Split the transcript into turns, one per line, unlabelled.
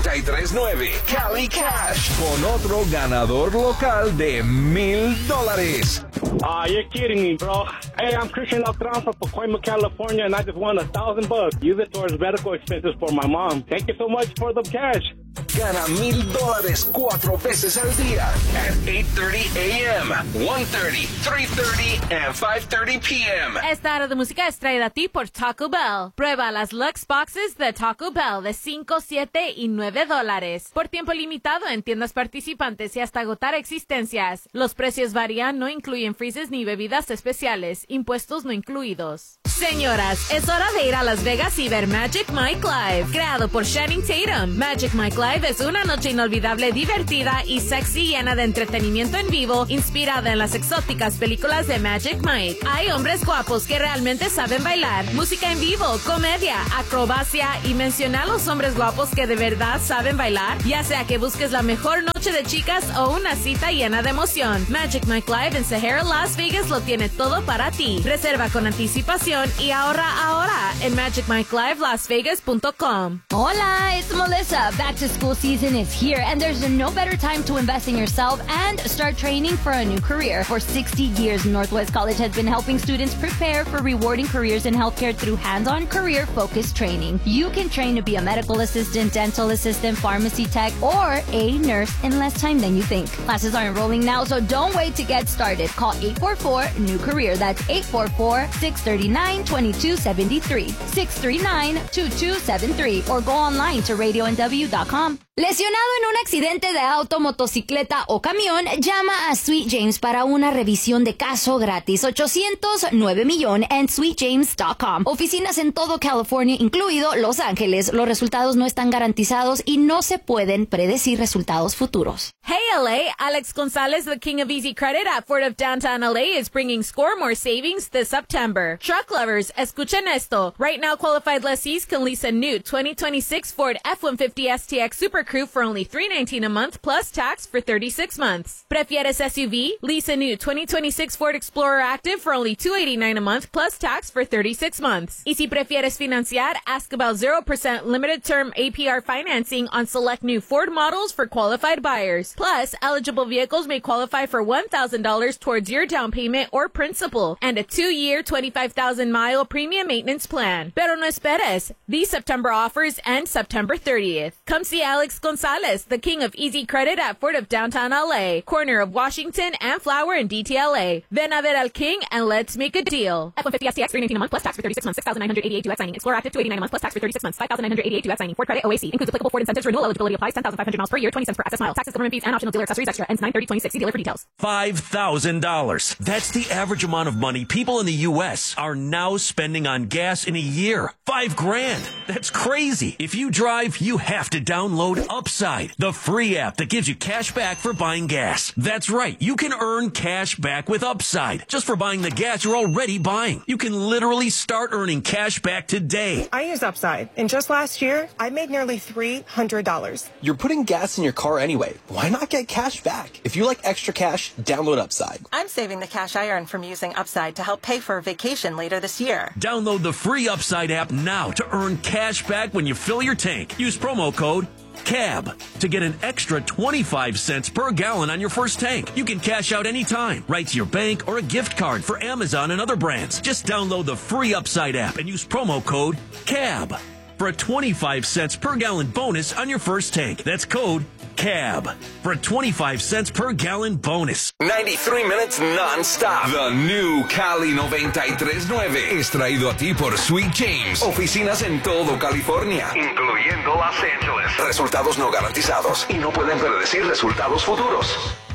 93.9 Cali Cash con otro ganador local de $1,000.
You're kidding me, bro. Hey, I'm Christian Altran from Pacoima, California, and I just won $1,000. Use it towards medical expenses for my mom. Thank you so much for the cash.
Gana $1,000 4 veces al día at 8:30 a.m., 1:30, 3:30, and 5:30 p.m.
Esta hora de música es traída a ti por Taco Bell. Prueba las Lux Boxes de Taco Bell de $5, $7 y $9. Por tiempo limitado en tiendas participantes y hasta agotar existencias. Los precios varían, no incluyen freezes ni bebidas especiales. Impuestos no incluidos. Señoras, es hora de ir a Las Vegas y ver Magic Mike Live. Creado por Channing Tatum, Magic Mike Live es una noche inolvidable, divertida y sexy, llena de entretenimiento en vivo, inspirada en las exóticas películas de Magic Mike. Hay hombres guapos que realmente saben bailar, música en vivo, comedia, acrobacia y menciona a los hombres guapos que de verdad saben bailar, ya sea que busques la mejor noche de chicas o una cita llena de emoción. Magic Mike Live en Sahara, Las Vegas lo tiene todo para ti. Reserva con anticipación y ahorra ahora en magicmikeLiveLasVegas.com.
Hola, it's Melissa. Back to school season is here, and there's no better time to invest in yourself and start training for a new career. For 60 years, Northwest College has been helping students prepare for rewarding careers in healthcare through hands-on career-focused training. You can train to be a medical assistant, dental assistant, pharmacy tech, or a nurse in less time than you think. Classes are enrolling now, so don't wait to get started. Call 844-NEW-CAREER. That's 844-639-2273. 639-2273. Or go online to radionw.com. Lesionado en un accidente de auto, motocicleta o camión, llama a Sweet James para una revisión de caso gratis. 809 en sweetjames.com. Oficinas en todo California, incluido Los Ángeles. Los resultados no están garantizados y no se pueden predecir resultados futuros.
Hey LA, Alex Gonzalez, the king of easy credit at Ford of Downtown LA, is bringing Score more savings this September. Truck lovers, escuchen esto. Right now, qualified lessees can lease a new 2026 Ford F-150 STX Super Crew for only $319 a month plus tax for 36 months. ¿Prefieres SUV? Lease a new 2026 Ford Explorer Active for only $289 a month plus tax for 36 months. Y si prefieres financiar, ask about 0% limited term APR financing on select new Ford models for qualified buyers. Plus, eligible vehicles may qualify for $1,000 towards your down payment or principal and a 2-year, 25,000-mile premium maintenance plan. Pero no esperes. These September offers end September 30th. Come see Alex Gonzalez, the king of easy credit at Ford of Downtown LA, corner of Washington and Flower in DTLA. Ven a ver al king and let's make a deal. F-150 STX, $319 a month plus tax for 36 months, $6,988 due at signing. Explorer Active, $289 a month plus tax for 36 months, $5,988 due at signing. Ford credit OAC. Includes applicable Ford incentives. Renewal eligibility applies. 10,500 miles per year, 20 cents per access mile. Taxes, government fees, and optional dealer accessories extra. Ends 9/30/26. See dealer for details.
$5,000. That's the average amount of money people in the U.S. are now spending on gas in a year. $5,000. That's crazy. If you drive, you have to download Upside, the free app that gives you cash back for buying gas. That's right. You can earn cash back with Upside just for buying the gas you're already buying. You can literally start earning cash back today.
I use Upside, and just last year, I made nearly $300.
You're putting gas in your car anyway. Why not get cash back? If you like extra cash, download Upside.
I'm saving the cash I earn from using Upside to help pay for a vacation later this year.
Download the free Upside app now to earn cash back when you fill your tank. Use promo code CAB to get an extra 25 cents per gallon on your first tank. You can cash out anytime, right to your bank or a gift card for Amazon and other brands. Just download the free Upside app and use promo code CAB for a 25 cents per gallon bonus on your first tank. That's code CAB for a 25 cents per gallon bonus.
93 minutes non-stop. The new Cali 93.9 es traído a ti por Sweet James. Oficinas en todo California, incluyendo Los Ángeles. Resultados no garantizados y no pueden predecir resultados futuros.